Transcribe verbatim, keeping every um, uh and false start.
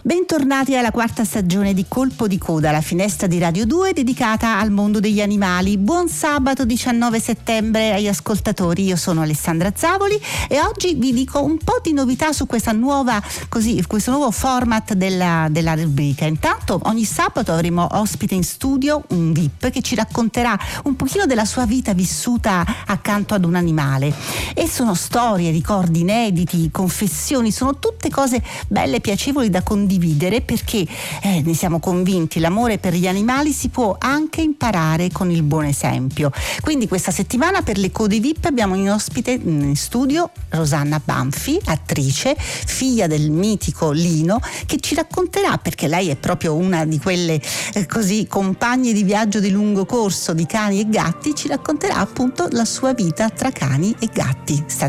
Bentornati alla quarta stagione di Colpo di Coda, la finestra di Radio due dedicata al mondo degli animali. Buon sabato diciannove settembre agli ascoltatori, io sono Alessandra Zavoli e oggi vi dico un po' di novità su questa nuova, così, questo nuovo format della, della rubrica. Intanto ogni sabato avremo ospite in studio un V I P che ci racconterà un pochino della sua vita vissuta accanto ad un animale, e sono storie, ricordi inediti, confessioni, sono tutte cose belle e piacevoli da condividere, perché eh, ne siamo convinti, l'amore per gli animali si può anche imparare con il buon esempio. Quindi questa settimana per le code V I P abbiamo in ospite in studio Rosanna Banfi, attrice, figlia del mitico Lino, che ci racconterà, perché lei è proprio una di quelle eh, così compagne di viaggio di lungo corso di cani e gatti, ci racconterà appunto la sua vita tra cani e gatti. State